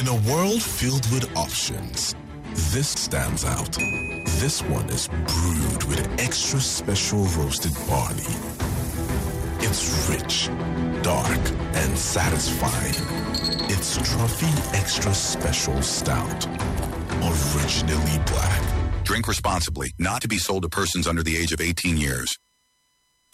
In a world filled with options, this stands out. This one is brewed with extra special roasted barley. It's rich, dark, and satisfying. It's Trophy Extra Special Stout. Originally black. Drink responsibly, not to be sold to persons under the age of 18 years.